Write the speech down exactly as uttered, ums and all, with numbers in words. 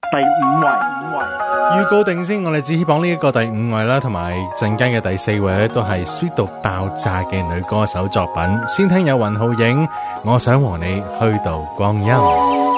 第五位。 預告定先，我哋只榜呢一個第五位啦，同埋陣間嘅第四位咧，都係 sweet 到爆炸嘅女歌手作品。先聽有雲浩影，我想和你虛度光陰。